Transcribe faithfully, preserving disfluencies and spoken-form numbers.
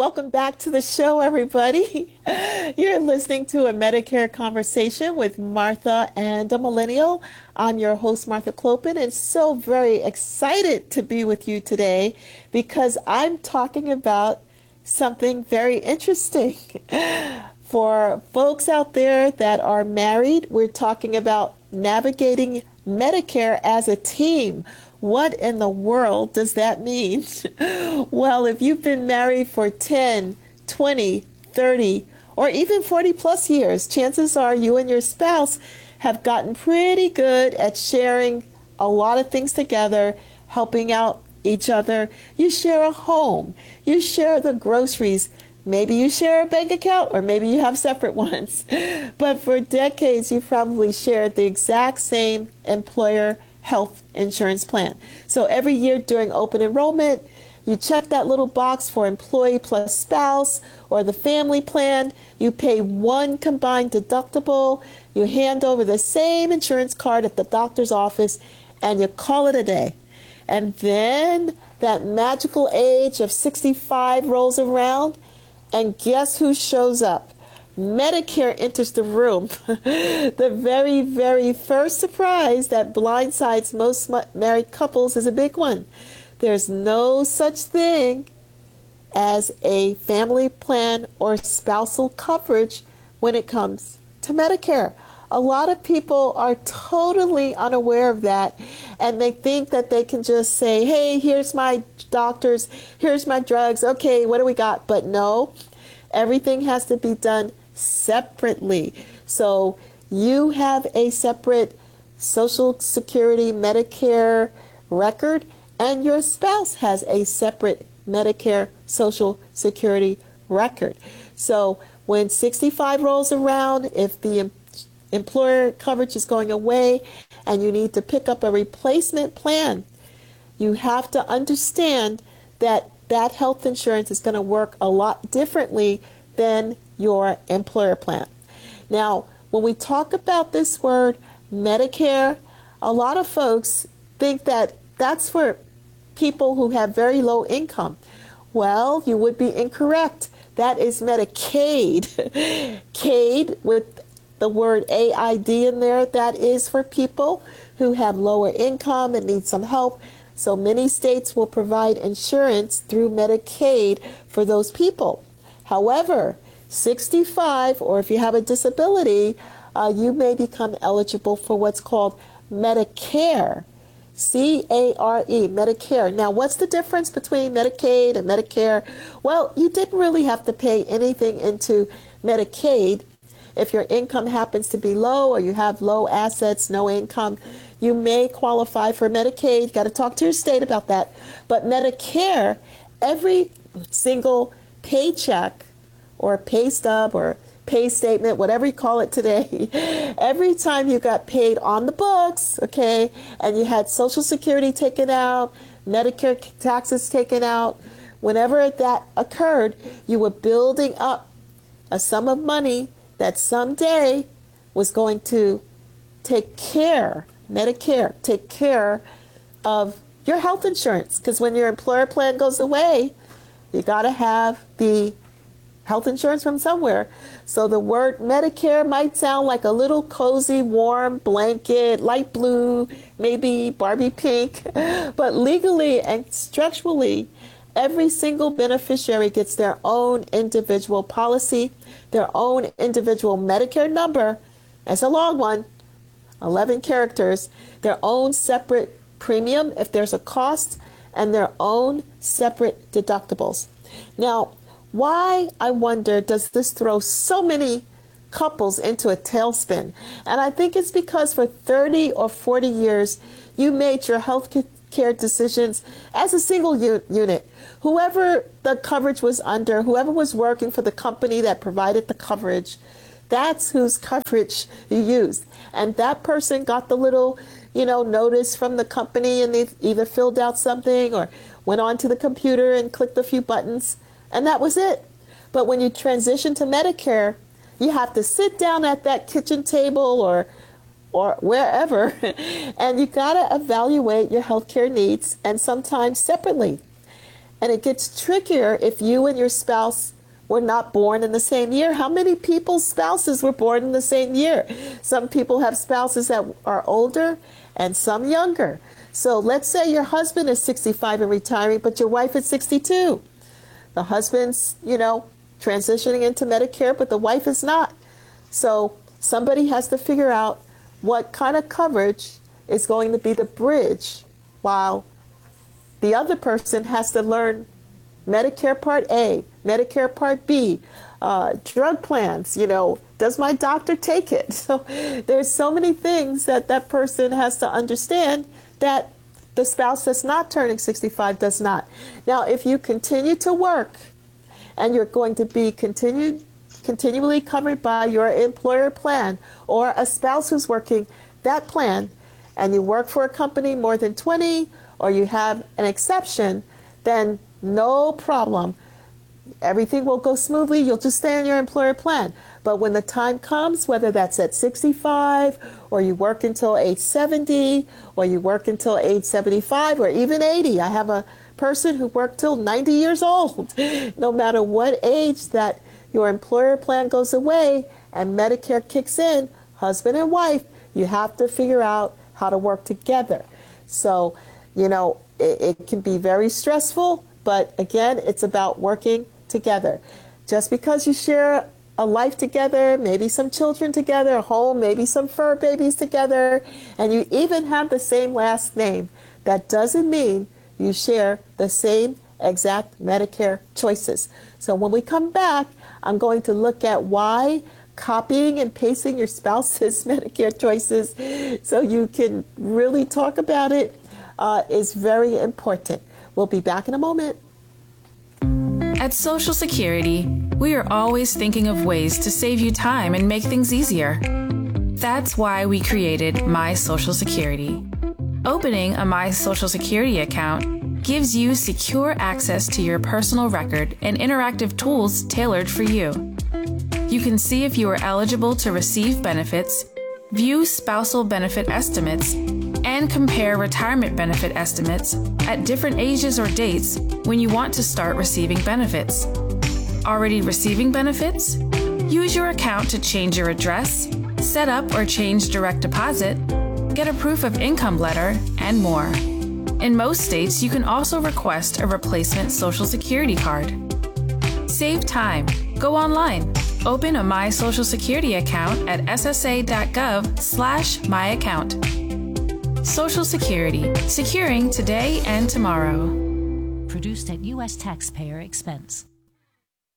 welcome back to the show, everybody. You're listening to a Medicare conversation with Martha and a Millennial. I'm your host, Martha Clopin, and so very excited to be with you today because I'm talking about something very interesting. For folks out there that are married, we're talking about navigating Medicare as a team. What in the world does that mean? Well, if you've been married for ten, twenty, thirty, or even forty plus years, chances are you and your spouse have gotten pretty good at sharing a lot of things together, helping out each other. You share a home, you share the groceries, maybe you share a bank account, or maybe you have separate ones. But for decades, you've probably shared the exact same employer health insurance plan. So every year during open enrollment, you check that little box for employee plus spouse or the family plan. You pay one combined deductible. You hand over the same insurance card at the doctor's office and you call it a day. And then that magical age of sixty-five rolls around, and guess who shows up? Medicare enters the room. The very, very first surprise that blindsides most married couples is a big one. There's no such thing as a family plan or spousal coverage when it comes to Medicare. A lot of people are totally unaware of that, and they think that they can just say, hey, here's my doctors, here's my drugs, okay, what do we got? But no, everything has to be done separately. So you have a separate Social Security Medicare record, and your spouse has a separate Medicare Social Security record. So when sixty-five rolls around, if the em- employer coverage is going away and you need to pick up a replacement plan, you have to understand that that health insurance is going to work a lot differently than your employer plan. Now, when we talk about this word Medicare, a lot of folks think that that's for people who have very low income. Well, you would be incorrect. That is Medicaid. Caid with the word A I D in there, that is for people who have lower income and need some help. So many states will provide insurance through Medicaid for those people. However, sixty-five, or if you have a disability, uh, you may become eligible for what's called Medicare. C A R E, Medicare. Now, what's the difference between Medicaid and Medicare? Well, you didn't really have to pay anything into Medicaid. If your income happens to be low or you have low assets, no income, you may qualify for Medicaid. Got to talk to your state about that. But Medicare, every single paycheck or pay stub or pay statement, whatever you call it today, every time you got paid on the books, okay, and you had Social Security taken out, Medicare taxes taken out, whenever that occurred, you were building up a sum of money that someday was going to take care, Medicare, take care of your health insurance. Because when your employer plan goes away, you got to have the health insurance from somewhere. So the word Medicare might sound like a little cozy, warm blanket, light blue, maybe Barbie pink, but legally and structurally, every single beneficiary gets their own individual policy, their own individual Medicare number. That's a long one, eleven characters, their own separate premium if there's a cost, and their own separate deductibles. Now, why, I wonder, does this throw so many couples into a tailspin? And I think it's because for thirty or forty years, you made your health care decisions as a single u- unit. Whoever the coverage was under, whoever was working for the company that provided the coverage, that's whose coverage you used. And that person got the little, you know, notice from the company, and they either filled out something or went onto the computer and clicked a few buttons. And that was it. But when you transition to Medicare, you have to sit down at that kitchen table or or wherever, and you got to evaluate your healthcare needs, and sometimes separately. And it gets trickier if you and your spouse were not born in the same year. How many people's spouses were born in the same year? Some people have spouses that are older and some younger. So let's say your husband is sixty-five and retiring, but your wife is sixty-two. The husband's, you know, transitioning into Medicare, but the wife is not. So somebody has to figure out what kind of coverage is going to be the bridge while the other person has to learn Medicare Part A, Medicare Part B, uh, drug plans, you know, does my doctor take it? So there's so many things that that person has to understand that the spouse that's not turning sixty-five does not. Now, if you continue to work and you're going to be continued, continually covered by your employer plan or a spouse who's working that plan, and you work for a company more than twenty, or you have an exception, then no problem. Everything will go smoothly. You'll just stay on your employer plan. But when the time comes, whether that's at sixty-five, or you work until age seventy, or you work until age seventy-five, or even eighty. I have a person who worked till ninety years old. No matter what age that your employer plan goes away and Medicare kicks in, husband and wife, you have to figure out how to work together. So, you know, it, it can be very stressful, but again, it's about working together. Just because you share a life together, maybe some children together, a home, maybe some fur babies together, and you even have the same last name, that doesn't mean you share the same exact Medicare choices. So when we come back, I'm going to look at why copying and pasting your spouse's Medicare choices so you can really talk about it uh, is very important. We'll be back in a moment. At Social Security, we are always thinking of ways to save you time and make things easier. That's why we created My Social Security. Opening a My Social Security account gives you secure access to your personal record and interactive tools tailored for you. You can see if you are eligible to receive benefits, view spousal benefit estimates, and compare retirement benefit estimates at different ages or dates when you want to start receiving benefits. Already receiving benefits? Use your account to change your address, set up or change direct deposit, get a proof of income letter, and more. In most states, you can also request a replacement Social Security card. Save time. Go online. Open a My Social Security account at S S A dot gov slash my account. Social Security, securing today and tomorrow. Produced at U S taxpayer expense.